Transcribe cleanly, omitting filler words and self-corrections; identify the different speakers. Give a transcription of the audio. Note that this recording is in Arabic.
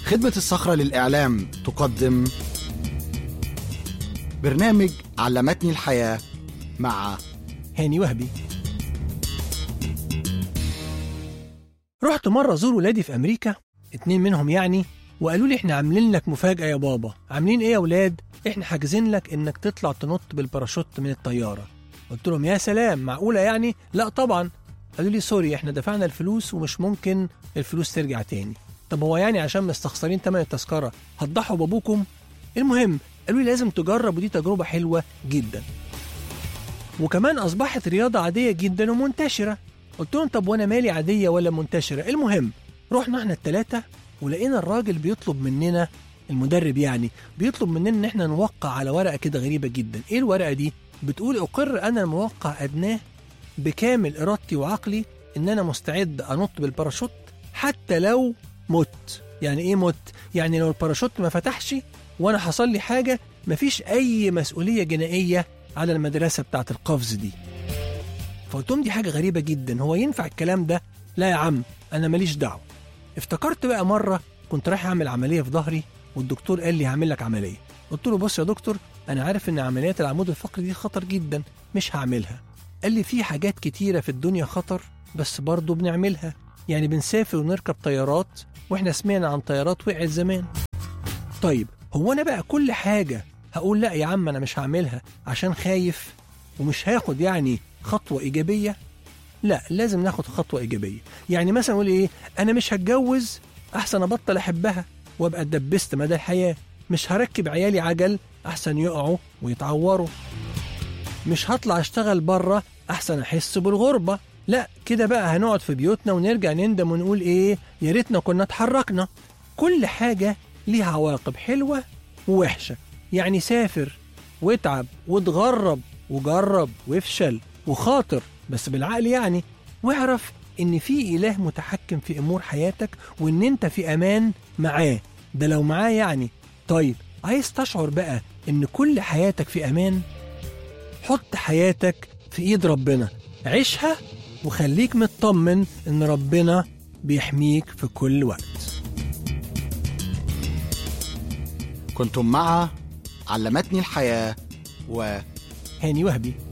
Speaker 1: خدمة الصخرة للإعلام تقدم برنامج علمتني الحياة مع
Speaker 2: هاني وهبي. رحت مرة زور ولادي في أمريكا، 2 منهم يعني، وقالوا لي إحنا عاملين لك مفاجأة يا بابا. عاملين إيه يا ولاد؟ إحنا حاجزين لك إنك تطلع تنط بالباراشوت من الطيارة. قلت لهم يا سلام، معقولة يعني؟ لا طبعا. قالوا لي سوري، إحنا دفعنا الفلوس ومش ممكن الفلوس ترجع تاني. طب هو يعني عشان مستخسرين تمن التذكرة هتضحوا بابوكم؟ المهم قالوا لي لازم تجرب، ودي تجربة حلوة جدا، وكمان أصبحت رياضة عادية جدا ومنتشرة. قلت لهم طب وأنا مالي عادية ولا منتشرة؟ المهم رحنا احنا ال3 ولقينا الراجل بيطلب مننا، المدرب يعني، بيطلب مننا ان احنا نوقع على ورقة كده غريبة جدا. ايه الورقة دي؟ بتقول أقر أنا الموقع أدناه بكامل إرادتي وعقلي ان انا مستعد أنط بالباراشوت حتى لو مت. يعني ايه مت؟ يعني لو الباراشوت ما فتحش وانا حصل لي حاجة، مفيش اي مسؤولية جنائية على المدرسة بتاعت القفز دي. فقلتهم دي حاجة غريبة جدا، هو ينفع الكلام ده؟ لا يا عم أنا ماليش دعوة. افتكرت بقى مرة كنت رايح أعمل عملية في ظهري، والدكتور قال لي هعمل لك عملية. قلت له بص يا دكتور، أنا عارف إن عمليات العمود الفقري دي خطر جدا، مش هعملها. قال لي في حاجات كتيرة في الدنيا خطر بس برضو بنعملها، يعني بنسافر ونركب طيارات، وإحنا سمعنا عن طيارات وقعت زمان. طيب هو أنا بقى كل حاجة هقول لا يا عم أنا مش هعملها عشان خايف ومش هاخد يعني خطوة إيجابية؟ لا، لازم ناخد خطوة إيجابية. يعني مثلا أقول إيه؟ أنا مش هتجوز، أحسن أبطل أحبها وأبقى اتدبست مدى الحياة. مش هركب عيالي عجل، أحسن يقعوا ويتعوروا. مش هطلع أشتغل برا، أحسن أحس بالغربة. لا كده بقى هنقعد في بيوتنا ونرجع نندم ونقول إيه يا ريتنا كنا اتحركنا. كل حاجة ليها عواقب حلوة ووحشة، يعني سافر واتعب وتغرب وجرب وافشل وخاطر بس بالعقل يعني، واعرف ان في اله متحكم في امور حياتك وان انت في امان معاه. ده لو معاه يعني. طيب عايز تشعر بقى ان كل حياتك في امان؟ حط حياتك في ايد ربنا، عيشها وخليك مطمن ان ربنا بيحميك في كل وقت.
Speaker 1: كنتم مع علمتني الحياة و
Speaker 2: هاني وهبي.